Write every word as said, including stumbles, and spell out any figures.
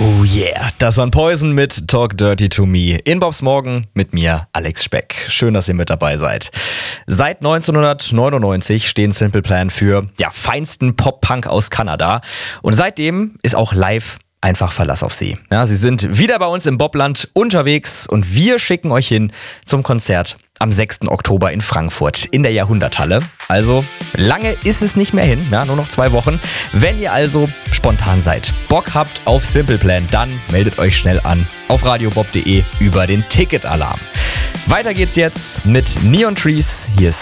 Oh yeah, das waren Poison mit Talk Dirty to Me. In Bobs Morgen mit mir, Alex Speck. Schön, dass ihr mit dabei seid. Seit neunzehnhundertneunundneunzig stehen Simple Plan für ja, feinsten Pop-Punk aus Kanada. Und seitdem ist auch live einfach Verlass auf sie. Ja, sie sind wieder bei uns im Bobland unterwegs und wir schicken euch hin zum Konzert am sechsten Oktober in Frankfurt in der Jahrhunderthalle. Also lange ist es nicht mehr hin, ja, nur noch zwei Wochen. Wenn ihr also spontan seid, Bock habt auf Simple Plan, dann meldet euch schnell an auf radiobob punkt de über den Ticketalarm. Weiter geht's jetzt mit Neon Trees. Hier ist